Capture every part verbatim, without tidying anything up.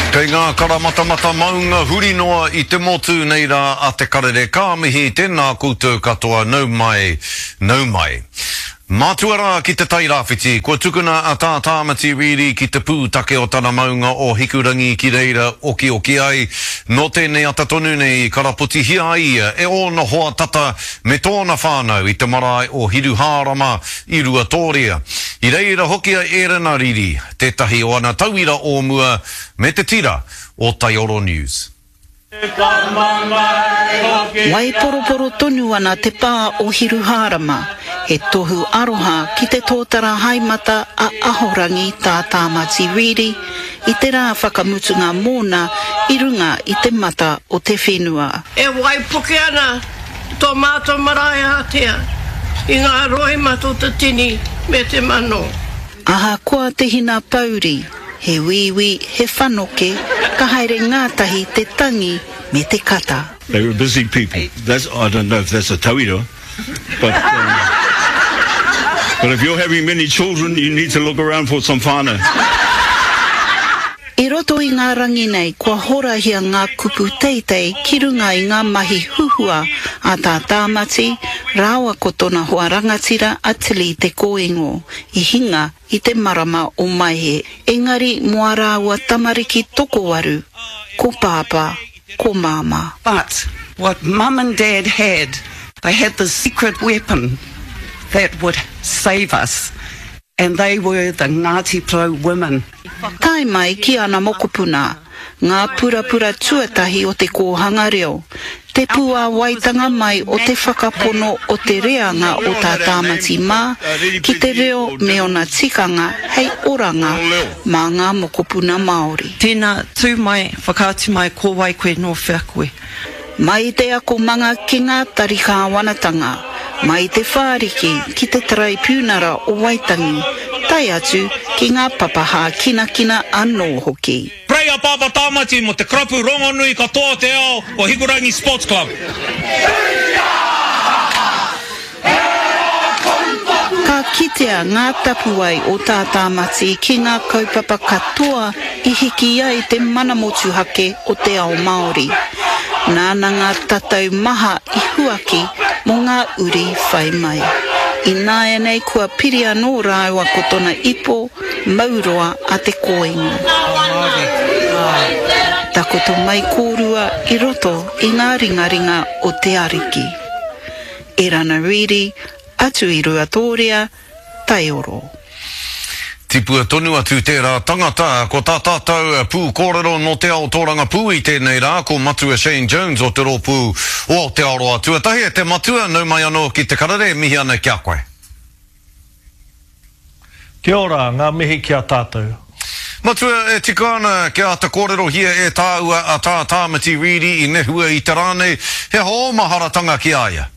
Kei ngā karamatamata maunga huri noa I te motu nei rā a te karere ka mihi tēnā koutou katoa nau mai, nau mai. Mātuara ki te tairāwhiti, kua tukuna a tā tāmati riri ki te pūtake o tana maunga o hikurangi ki reira oki oki ai. No tēnei ata tonu nei karaputi hia ia e ona hoa tata me tōna whānau I te marae o Hiruhārama I Ruatoria. I reira hokia e rena riri, tētahi o ana tauira o mua me te tira o Taioro News. Wai poroporo tonu ana te pā o Hiruhārama, he tohu aroha ki te tōtara haimata a ahorangi tā tāmati riri, I te rā whakamutunga mōna I runga I te mata o te whenua. E wai poke ana tō mātou marae hatea, I ngā rohe mato te tini me te mano. Aha koa te hina pauri, he wiwi, he whanoke, ka haere ngātahi te tangi me te kata. They were busy people. That's, I don't know if that's a tauira, but, um, but if you're having many children, you need to look around for some whānau. E roto I ngā rangi nei, kua horahia ngā kupu teitei ki runga I ngā mahi huhua a tā tāmati, rāua ko tōna hoa rangatira atili te koengo, I hinga I te marama o maihe. Engari mua rāua tamariki toko waru, ko pāpā, ko māma. But what mum and dad had, they had the secret weapon that would save us. And they were the Ngāti Pro women. Kai mai ki ana mokopuna, ngā purapura tuatahi o te kōhanga reo, te pua waitanga mai o te whakapono o te reanga o tā tāmati mā, ki te reo me ona tikanga hei oranga mā ngā mokopuna Māori. Tēnā tū mai whakaatu mai ko wai koe no whiakoe. Mai te ako manga ki ngā tarika wanatanga, mai te whāriki ki te tarai pūnara o Waitangi, tai atu ki ngā papaha kina kina anō hoki. Preia Pāpa Tāmati mo te krapu rongonui katoa te ao o Hikurangi Sports Club. Ka kitea ngā tapuai o tā tāmati ki ngā kaupapa katoa I hiki ai te manamotu hake o te ao Māori. Nāna ngā tatau maha I huaki mō ngā uri whai mai. I nāia nei kua piri anō rāua ko tōna ipo, mauroa a te koengo. Takoto mai kōrua I roto I ngā ringaringa o te ariki. E rana riri, atu I Ruatoria, Taioro. Tipua tonu atu tērā tangata, ko tā tātou pū kōrero no te ao tōranga pū I tēnei rā, ko matua Shane Jones o te rōpū o Aotearoa tuatahi e te matua nau mai anō ki te karare mihi ana kia koe. Kia ora, ngā mihi kia tātou. Matua e tika ana kia ata kōrero hia e tāua a tā tāmati riri I nehua I te rānei, he ho maharatanga ki aia.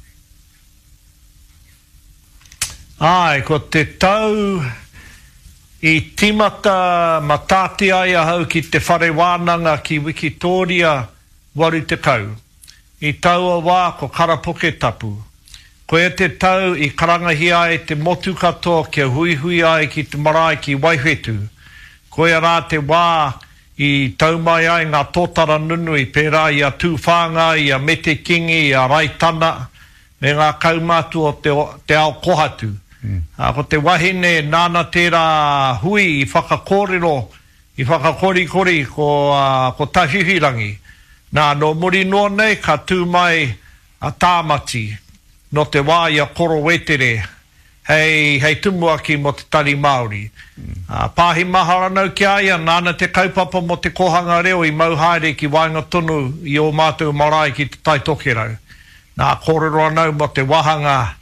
Ai, ko te tau I timata matati ai ahau ki te whare wānanga ki Wikitoria waru te kau. I taua wā ko karapoke tapu. Ko e te tau I karangahi ai te motu katoa kia hui hui ai ki te marae ki Waiwhetu. Ko e rā te wā I tau mai ai ngā tōtara nunui pērā I a tūwhanga, I a mete kingi, I a raitana, me ngā kaumatu o te, te ao kohatu. Mm. Uh, ko te wahine nāna tērā hui I whakakōrero, I whakakorikori ko, uh, ko tahihirangi. Nā no muri noa nei ka tū mai a tāmati no te wā I a koro wetere hei, hei tumuaki mo te tari Māori. Mm. Uh, pāhi mahara nau ki aia nāna te kaupapa mo te kohanga reo I mauhaere ki wainga tonu I o mātou marae ki te taitokerau. Nā kōrero anau mo te wahanga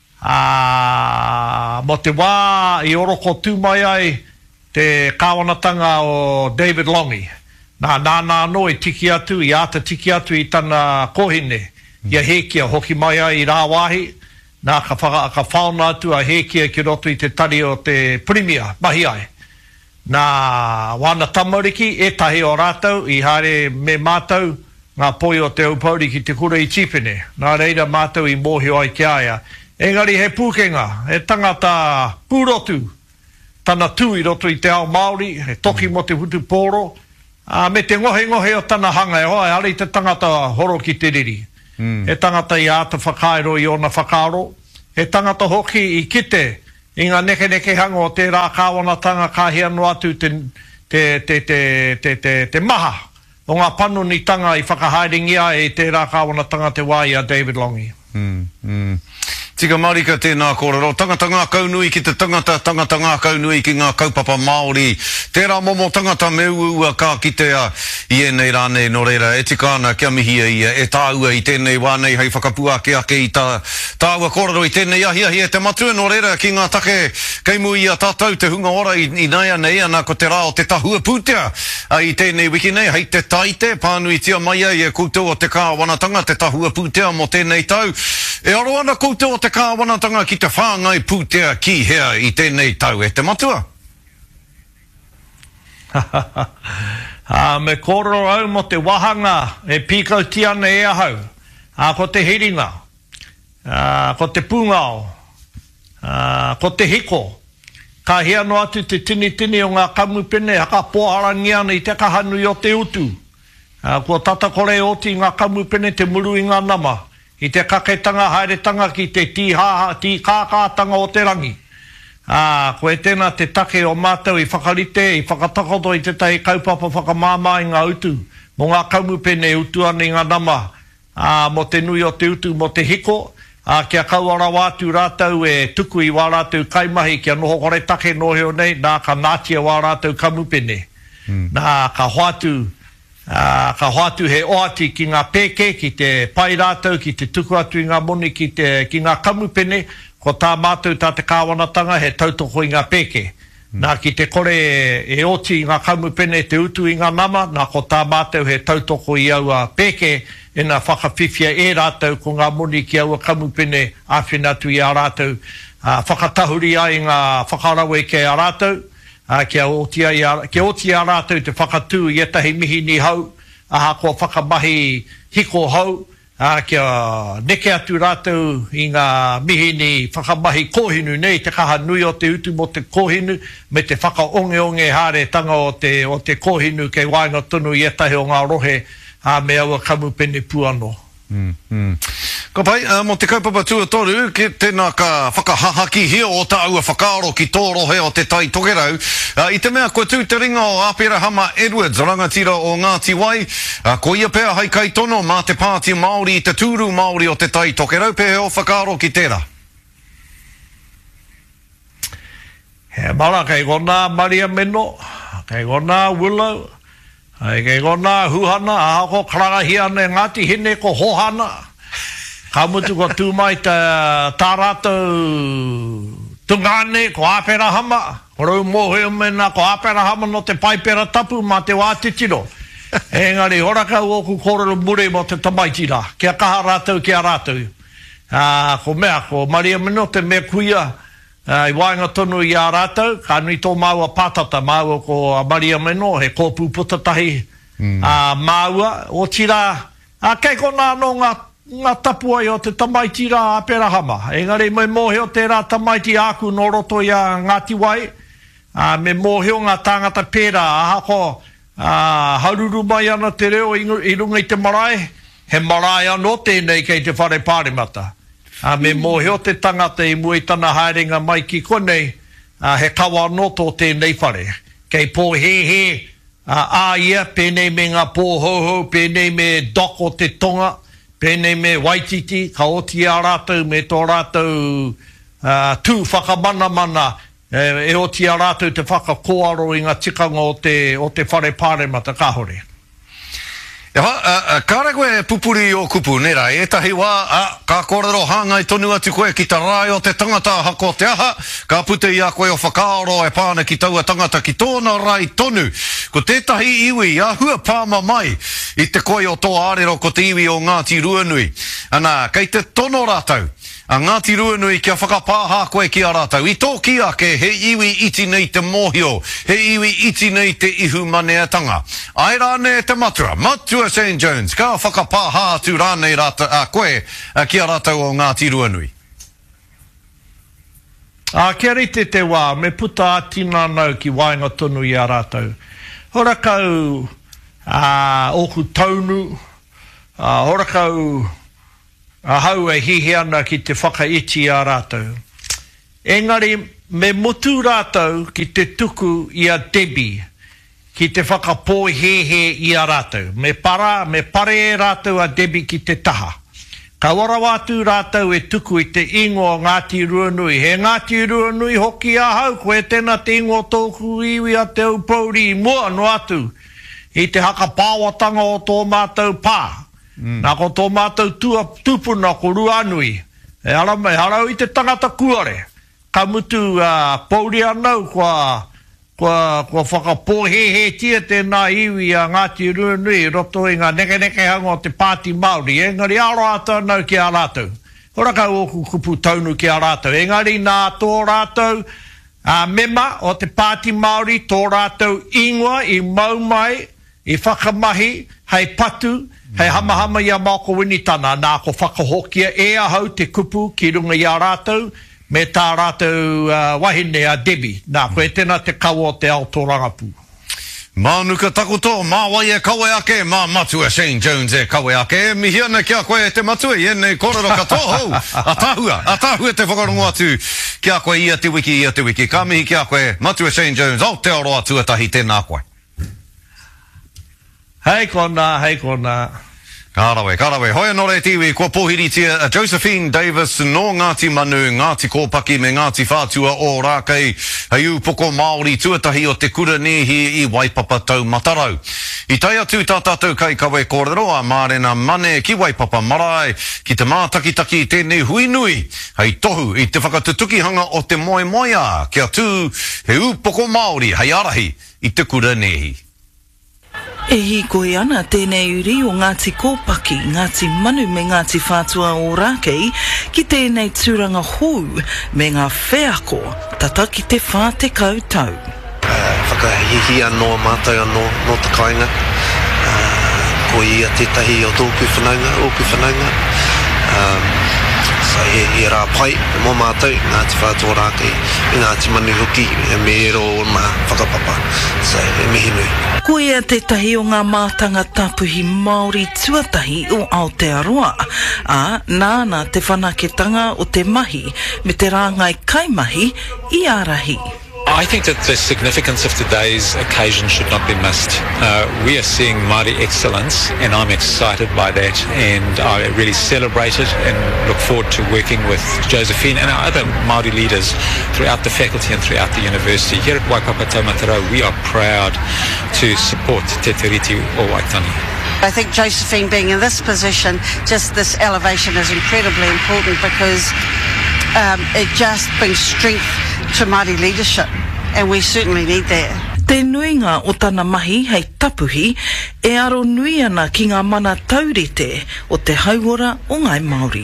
Ah, mo te wā I oroko tūmai ai te kāwanatanga o David Longi. Nā nāna anō I tiki atu, I āta tiki atu I tana kohine. Mm. Ia hekia hoki mai ai I rā wāhi. Nā ka, whaka, ka whaona atu a hekia ki roto I te tari o te Premier, mahi ai. Nā wana tamariki, e tahi o rātou, I haere me mātou, ngā poi o te aupauri ki te kura I Chipene. Nā reira mātou I mōhio ai ki aia. Engari he pūkenga, he tangata pūrotu, tana tū I roto I te ao Māori, he toki mo te hutu pōro, Uh, me te ngohe ngohe o tana hanga e hoa, ali te tangata horo ki te riri. Mm. He tangata i ata whakairo i ona whakaaro. He tangata hoki i kite i ngā neke neke hanga o te rā kāwanatanga ka hea no atu te, te, te, te, te, te, te maha o ngā panu ni tanga i whakahaeringia e te rā kāwanatanga te wai a David Longi. Mm. Mm. Tika marika tēnā kōrero, tangata ngā kaunui ki te tangata, tangata ngā kaunui ki ngā kaupapa Māori. Tērā momo tangata me ua ka kitea i enei rānei no reira. E tikana kia mihia ia, e tāua i tēnei wānei hei whakapua ake ake i tā, tāua kōrero i tēnei ahi ahi e te matua no reira ki ngā take keimu i a tātou te hunga ora i, i naia nei ana ko te rā o te tahua pūtea i tēnei wiki nei, hei te taite, pānui tia mai ai e koutou o te kāwanatanga, te tahua pūtea mo tēnei tau. E aro ana koutou o te kāwanatanga ki te whāngai pūtea ki hea i tēnei tau. E te matua? uh, me kōrero au mo te wahanga e pīkau tiana e ahau. Uh, ko te hiringa, uh, ko te pūngao, uh, ko te hiko. Ka hea no atu te tini tini o ngā kamupene haka pōharangi ana i te kahanui o te utu. Uh, ko tata kore oti ngā kamupene te muru i ngā nama. I te kaketanga, haeretanga ki te tīhaha, tī kākātanga o te rangi. Ah, ko e tēnā te take o mātou i whakarite, i whakatakoto i te tahi kaupapa whakamāmā i ngā utu. Mo ngā kaumupene utu ana i ngā nama, ah, mo te nui o te utu, mo te hiko, ah, kia kauara wātu rātou e tuku i wā rātou kaimahi, kia noho kore take noheo nei, nā ka nātia wā rātou kamupene. Mm. Nā ka hoatu, Uh, ka hoatu he oati ki ngā peke, ki te pai rātou, ki te tuku atu i ngā moni, ki, te, ki ngā kamupene, ko tā mātou tā te kāwanatanga he tautoko i ngā peke. Mm. Nā ki te kore e, e oti i ngā kamupene, te utu i ngā nama, nā ko tā mātou he tautoko i aua peke, e nā whakawhiwhia e rātou ko ngā moni ki aua kamupene āwhinatu i a rātou. Uh, whakatahuri ai ngā whakarawe ke a rātou. Uh, kia otia i a, kia otia a rātou te whakatū i etahi mihi ni hau, aha kua whakamahi hiko hau, uh, kia neke atu rātou i ngā mihi ni whakamahi kōhinu nei, te kaha nui o te utu mo te kōhinu, me te whaka onge onge hare tanga o te, o te kōhinu kei wainga tonu i etahi o ngā rohe, uh, me aua kamupene puano. Mm, mm. Ka pai, uh, mo te kaupapa tuatoru, ki tēnā ka whakahahaki hia o ta aua whakaaro ki tō rohe o te tai tokerau. Uh, I te mea, koe tū te ringa o Āpirahama Edwards, rangatira o Ngāti Wai, uh, ko ia pēa hai kai tono mā te pāti Māori i te tūru Māori o te tai tokerau, pēhe o whakaaro ki tērā. He mara, kei gona Maria Meno, kei gona Willow, ai kei gona Huhana, aha ko karangahia ne Ngāti Hine ko Hohana. Ka mutu ko tūmai tā, tā rātou tungane ko Āpirahama, ko rau mōheo mena ko Āpirahama no te paipera tapu mā te wātitiro. Engari, horaka oku kōrero mure mo te tamaitira, kia kaha rātou kia rātou. Uh, ko mea, ko Maria Mino te mea kuia, uh, i wainga tonu i a rātou, ka nui tō māua pātata, māua ko Maria Mino, he kōpū putatahi mm. uh, māua, o tira, uh, kei kona no ngā ngā tapu ai o te tamaitira Āpirahama. Engari, me mōheo tērā tamaiti āku no roto i a Ngāti Wai, uh, me mōheo ngā tāngata pērā, aha ko uh, haruru mai ana te reo i, i runga i te marae, he marae anō tēnei kei te whare pāremata. Uh, me mōheo te tangata i mui tana haerenga mai ki konei, uh, he kawa anō tō tēnei whare. Kei pō he he, uh, a ia, pēnei me ngā pōhoho, pēnei me doko te tonga, pēnei me Waititi, ka oti a rātou me tō rātou uh, tū whakamana mana, e, e oti a rātou te whakakoaro i ngā tikanga o te, o te whare pāremata kahore. Ia ha, uh, kāre koe pupuri o kupu, nera, e tahi wā, uh, ka kōrero hāngai tonu atu koe ki ta rai o te tangata hako te aha, ka pute i a koe o whakaaro e pāna ki taua tangata ki tōna rai tonu. Ko tētahi iwi, a hua pāma mai, i te koe o tō ārero ko te iwi o Ngāti Ruanui. Ana, kei te tono rātau, a Ngāti Ruanui kia whakapāha koe ki a rātau. I tō ki ake, he iwi iti nei te mōhio, he iwi iti nei te ihu maneatanga. Ai rāne te matua, Matua Saint Jones, ka whakapāha atu rānei rātau, a koe a ki a rātau o Ngāti Ruanui. A kia rite te wā, me puta atina nau ki wainga tonu i a rātau. Hora kau uh, oku taunu, uh, horakau a hau e hihi ana ki te whakaiti a rātou. Engari, me motu rātou ki te tuku i a Debbie, ki te whakapō hehe i a rātou. Me para, me pare e rātou a Debbie ki te taha. Ka warawatu rātou e tuku i te ingoa Ngāti Ruanui. He Ngāti Ruanui hoki a hau, koe tēnā te ingoa tōku iwi a te upauri i mua no atu. I te haka pāwatanga o tō mātou pā. Mm. Nā ko tō mātou tua, tupuna ko Ruanui. E harau, e harau i te tangata kuare. Ka mutu uh, pauri anau kua, kua, kua whakapōhehe tia tēnā iwi a Ngāti Ruanui roto i ngā neke neke hanga o te pāti Māori. Engari aro ata anau ki a rātou. Ora ka oku kupu taunu ki a rātou. Engari nā tō rātou uh, mema o te pāti Māori, tō rātou ingoa i maumai, i whakamahi, hei patu, hei hamahama i a Māko Winitana. Nā ko whakahokia e a hau te kupu ki runga i a rātou, me tā rātou uh, wahine a Debbie. Nā, koe tēnā te kaua te ao tō rangapū. Mā nuka takuto, mā wai e kawe ake, mā matua Shane Jones e kawe ake. Mihi ana kia koe e te matua, i enei kororo katohou. A tāhua, a tāhua te whakarongo atu. Kia koe ia te wiki, ia te wiki. Ka mihi kia koe, matua Shane Jones, au te aro atuatahi tēnā koe. Hei kona, hei kona. Kārawe, kārawe. Hoi anō re tiwi, kua pōhiritia uh, Josephine Davis no Ngāti Manu, Ngāti Kōpaki me Ngāti Whātua o Rākei, hei upoko Māori tuatahi o te kura nehi i Waipapa tau Matarau. I tai atu tā tātou kai kawe kōrero a Mārena Mane ki Waipapa Marae, ki te mātakitaki tēnei huinui, hei tohu i te whakatutukihanga o te moe moea, kia tū he upoko Māori, hei arahi i te kura nehi. E hi koe ana tēnei uri o Ngāti Kōpaki, Ngāti Manu me Ngāti Whātua o Rākei ki tēnei tūranga hou me ngā wheako tata ki te whā te kautau. Uh, whakahihi anō mātou anō no te kāinga. Uh, ko ia tētahi o tōku whanaunga, ōku whanaunga. Um, so he, he rā pai mō mātou, Ngāti Whātua Rākei, i Ngāti Manu hoki, e me ero o mā whakapapa. So e mihi nui. Ko ea tētahi o ngā mātanga tapuhi Māori tuatahi o Aotearoa, a nāna te whanaketanga o te mahi me te rāngai kaimahi i ārahi. I think that the significance of today's occasion should not be missed. Uh, we are seeing Māori excellence, and I'm excited by that, and I really celebrate it and look forward to working with Josephine and our other Māori leaders throughout the faculty and throughout the university. Here at Waipapa Tau Matarau, we are proud to support Te Tiriti o Waitangi. I think Josephine being in this position, just this elevation is incredibly important because um, it just brings strength to Māori leadership, and we certainly need that. Te nuinga o tana mahi hei tapuhi e aro nui ana ki ngā mana taurite o te hauora o ngai Māori.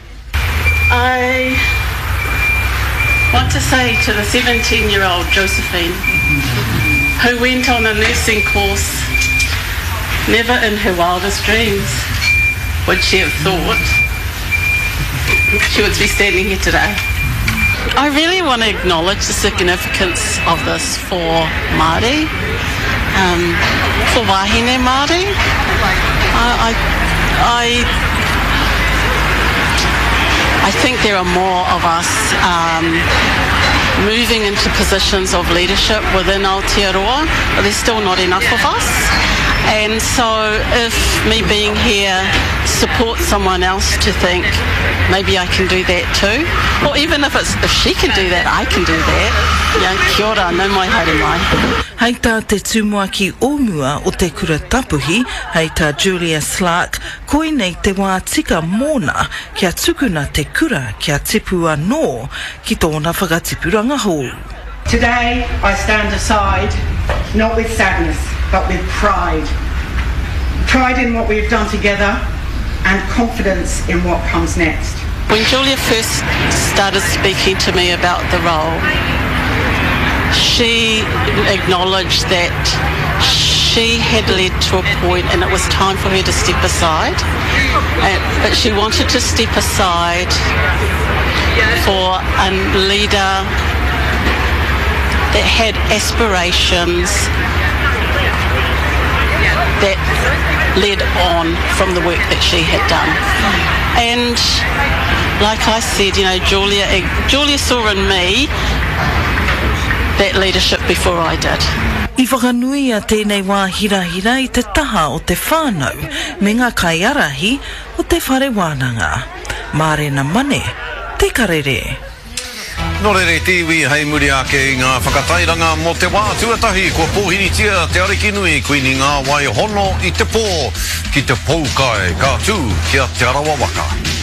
I want to say to the seventeen-year-old Josephine, who went on a nursing course, never in her wildest dreams would she have thought she would be standing here today. I really want to acknowledge the significance of this for Māori, um, for wahine Māori. I, I, I, I think there are more of us um, moving into positions of leadership within Aotearoa, but there's still not enough of us. And so if me being here supports someone else to think maybe I can do that too, or even if it's if she can do that, I can do that. Yeah, kia ora, nau mai haere mai. Hei tā te tūmua ki Omua o te kura tapuhi, hei tā Julia Slark, koe nei te wā tika mōna kia tukuna te kura kia tipu anō ki tōna whakatipuranga hou. Today I stand aside, not with sadness, but with pride. Pride in what we've done together and confidence in what comes next. When Julia first started speaking to me about the role, she acknowledged that she had led to a point and it was time for her to step aside. Uh, but she wanted to step aside for a leader that had aspirations that led on from the work that she had done. And like I said, you know, Julia, Julia saw in me that leadership before I did. I whakanui a tēnei wā hira hira I te taha o te whānau me ngā kaiarahi o te whare wānanga. Māre na mane, te karere. Nō rere tiwi hei muri ake I ngā whakatairanga mo te wā tuatahi kua pōhiritia te arikinui kuini ngā wai hono I te pō ki te poukai ka tū kia te arawa waka.